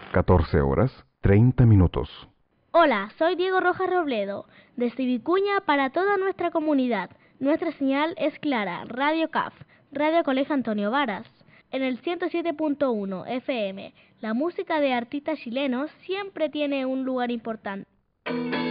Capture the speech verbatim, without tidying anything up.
catorce horas, treinta minutos. Hola, soy Diego Rojas Robledo, desde Vicuña para toda nuestra comunidad. Nuestra señal es clara, Radio C A F, Radio Colegio Antonio Varas. En el ciento siete punto uno F M, la música de artistas chilenos siempre tiene un lugar importante.